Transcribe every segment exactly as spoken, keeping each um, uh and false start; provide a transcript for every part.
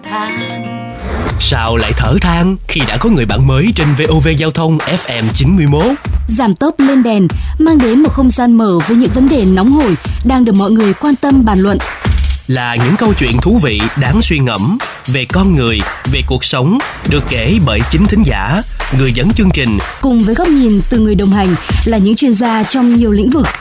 than. Sao lại thở than khi đã có người bạn mới trên vê o vê Giao thông ép em chín mươi mốt? Giảm tốc lên đèn mang đến một không gian mở với những vấn đề nóng hổi đang được mọi người quan tâm bàn luận. Là những câu chuyện thú vị đáng suy ngẫm về con người, về cuộc sống, được kể bởi chính thính giả, người dẫn chương trình, cùng với góc nhìn từ người đồng hành là những chuyên gia trong nhiều lĩnh vực.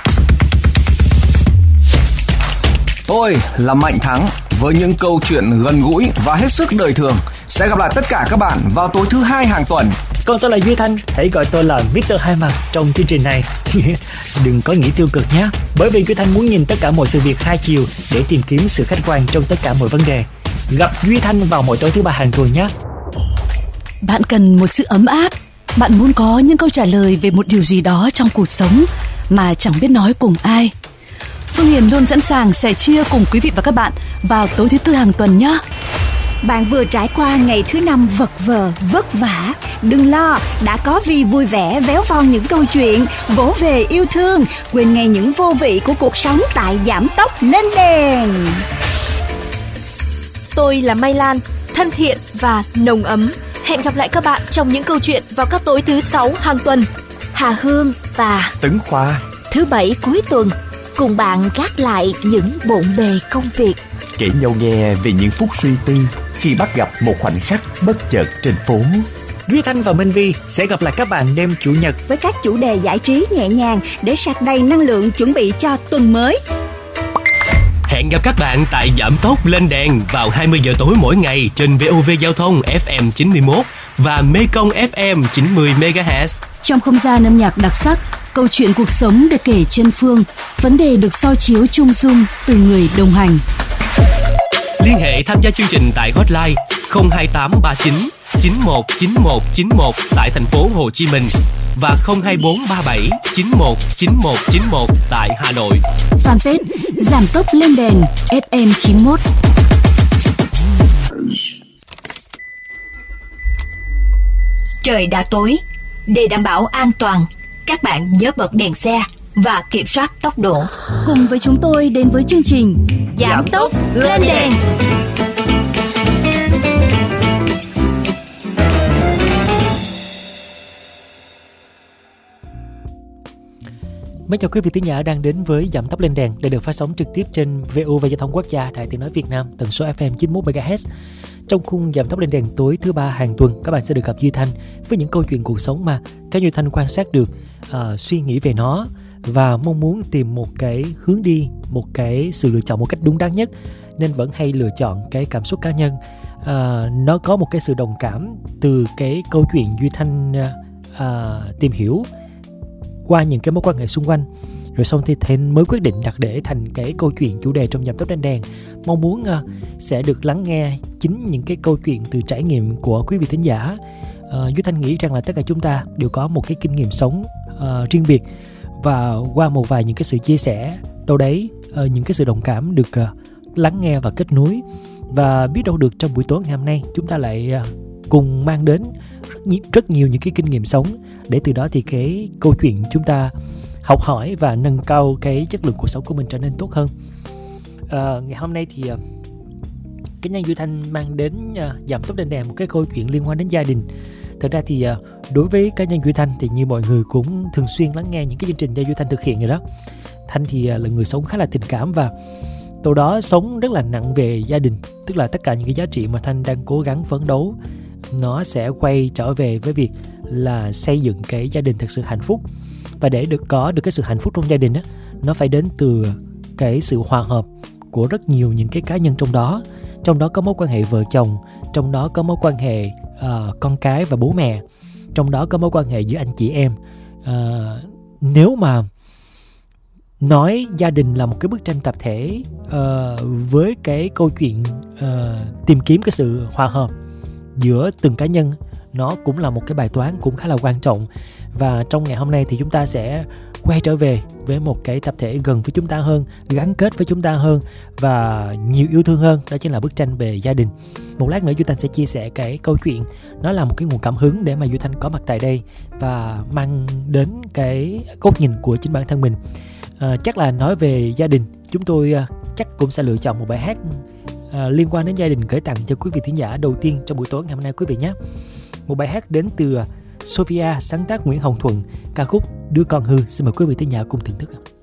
Tôi là Mạnh Thắng với những câu chuyện gần gũi và hết sức đời thường. Sẽ gặp lại tất cả các bạn vào tối thứ hai hàng tuần. Còn tôi là Duy Thanh, hãy gọi tôi là mít tơ Hai Mặt trong chương trình này. Đừng có nghĩ tiêu cực nhé, bởi vì Duy Thanh muốn nhìn tất cả mọi sự việc hai chiều để tìm kiếm sự khách quan trong tất cả mọi vấn đề. Gặp Duy Thanh vào mỗi tối thứ ba hàng tuần nhé. Bạn cần một sự ấm áp, bạn muốn có những câu trả lời về một điều gì đó trong cuộc sống mà chẳng biết nói cùng ai. Phương Hiền luôn sẵn sàng sẻ chia cùng quý vị và các bạn vào tối thứ tư hàng tuần nhé. Bạn vừa trải qua ngày thứ năm vật vờ, vất vả. Đừng lo, đã có Vi vui vẻ véo von những câu chuyện, vỗ về yêu thương, quên ngay những vô vị của cuộc sống tại Giảm Tốc Lên Đèn. Tôi là Mai Lan, thân thiện và nồng ấm. Hẹn gặp lại các bạn trong những câu chuyện vào các tối thứ sáu hàng tuần. Hà Hương và Tấn Khoa thứ bảy cuối tuần cùng bạn gác lại những bộn bề công việc, kể nhau nghe về những phút suy tư khi bắt gặp một khoảnh khắc bất chợt trên phố. Duy Thanh và Minh Vi sẽ gặp lại các bạn đêm Chủ nhật với các chủ đề giải trí nhẹ nhàng để sạc đầy năng lượng chuẩn bị cho tuần mới. Hẹn gặp các bạn tại Giảm Tốc Lên Đèn vào hai mươi giờ tối mỗi ngày trên vê o vê Giao thông ép em chín mươi mốt và Mekong ép em chín mươi mê ga héc. Trong không gian âm nhạc đặc sắc, câu chuyện cuộc sống được kể chân phương, vấn đề được soi chiếu chung dung từ người đồng hành. Liên hệ tham gia chương trình tại hotline không hai tám ba chín chín một chín một chín một tại thành phố Hồ Chí Minh và không hai bốn ba bảy chín một chín một chín một tại Hà Nội. Fanpage Giảm Tốc Lên Đèn ép em chín mốt. Trời đã tối, để đảm bảo an toàn, các bạn nhớ bật đèn xe và kiểm soát tốc độ. Cùng với chúng tôi đến với chương trình Giảm Tốc Lên Đèn. Mến chào quý vị thính giả đang đến với Giảm Tốc Lên Đèn, để được phát sóng trực tiếp trên vê o vê Giao thông Quốc gia, Đài Tiếng nói Việt Nam, tần số ép em chín mươi mốt mê ga héc. Trong khung Giảm Tốc Lên Đèn tối thứ ba hàng tuần, các bạn sẽ được gặp Duy Thanh với những câu chuyện cuộc sống mà các Duy Thanh quan sát được, uh, suy nghĩ về nó và mong muốn tìm một cái hướng đi, một cái sự lựa chọn một cách đúng đắn nhất, nên vẫn hay lựa chọn cái cảm xúc cá nhân. Uh, nó có một cái sự đồng cảm từ cái câu chuyện Duy Thanh uh, uh, tìm hiểu qua những cái mối quan hệ xung quanh, rồi xong thì Thanh mới quyết định đặt để thành cái câu chuyện chủ đề trong Giảm Tốc Lên Đèn. Mong muốn uh, sẽ được lắng nghe chính những cái câu chuyện từ trải nghiệm của quý vị thính giả. uh, Duy Thanh nghĩ rằng là tất cả chúng ta đều có một cái kinh nghiệm sống uh, riêng biệt, và qua một vài những cái sự chia sẻ đâu đấy, uh, những cái sự đồng cảm được uh, lắng nghe và kết nối, và biết đâu được trong buổi tối ngày hôm nay chúng ta lại uh, cùng mang đến rất nhiều, rất nhiều những cái kinh nghiệm sống, để từ đó thì cái câu chuyện chúng ta học hỏi và nâng cao cái chất lượng cuộc sống của mình trở nên tốt hơn. À, ngày hôm nay thì cái nhân Duy Thanh mang đến uh, Giảm Tốc Lên Đèn một cái câu chuyện liên quan đến gia đình. Thật ra thì uh, đối với cá nhân Duy Thanh thì như mọi người cũng thường xuyên lắng nghe những cái chương trình do Duy Thanh thực hiện rồi đó. Thanh thì uh, là người sống khá là tình cảm, và từ đó sống rất là nặng về gia đình, tức là tất cả những cái giá trị mà Thanh đang cố gắng phấn đấu nó sẽ quay trở về với việc là xây dựng cái gia đình thật sự hạnh phúc. Và để được có được cái sự hạnh phúc trong gia đình á, nó phải đến từ cái sự hòa hợp của rất nhiều những cái cá nhân trong đó. Trong đó có mối quan hệ vợ chồng, trong đó có mối quan hệ uh, con cái và bố mẹ, trong đó có mối quan hệ giữa anh chị em. Uh, nếu mà nói gia đình là một cái bức tranh tập thể uh, với cái câu chuyện uh, tìm kiếm cái sự hòa hợp giữa từng cá nhân, nó cũng là một cái bài toán cũng khá là quan trọng. Và trong ngày hôm nay thì chúng ta sẽ quay trở về với một cái tập thể gần với chúng ta hơn, gắn kết với chúng ta hơn và nhiều yêu thương hơn. Đó chính là bức tranh về gia đình. Một lát nữa Duy Thanh sẽ chia sẻ cái câu chuyện, nó là một cái nguồn cảm hứng để mà Duy Thanh có mặt tại đây và mang đến cái góc nhìn của chính bản thân mình. à, Chắc là nói về gia đình, chúng tôi uh, chắc cũng sẽ lựa chọn một bài hát à, liên quan đến gia đình gửi tặng cho quý vị thính giả đầu tiên trong buổi tối ngày hôm nay quý vị nhé. Một bài hát đến từ Sophia, sáng tác Nguyễn Hồng Thuận, ca khúc Đứa Con Hư. Xin mời quý vị thính giả cùng thưởng thức.